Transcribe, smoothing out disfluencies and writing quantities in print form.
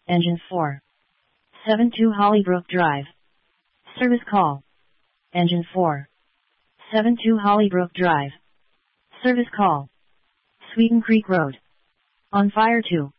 Engine 4. 72 Hollybrook Drive. Service call. Engine 4. 72 Hollybrook Drive. Service call. Sweeten Creek Road. On fire 2.